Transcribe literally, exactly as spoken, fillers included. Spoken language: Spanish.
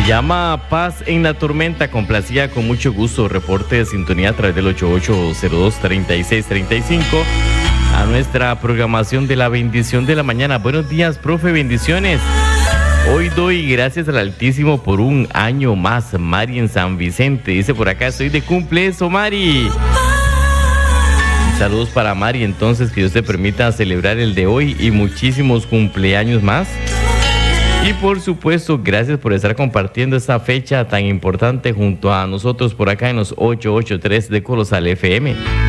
llama Paz en la Tormenta, complacida con mucho gusto. Reporte de sintonía a través del ocho ocho cero dos, tres seis tres cinco a nuestra programación de la bendición de la mañana. Buenos días, profe, bendiciones. Hoy doy gracias al Altísimo por un año más. Mari en San Vicente dice por acá, estoy de cumple, eso, Mari. Saludos para Mari, entonces, que Dios te permita celebrar el de hoy y muchísimos cumpleaños más. Y por supuesto, gracias por estar compartiendo esta fecha tan importante junto a nosotros por acá en los ocho ocho tres de Colosal F M.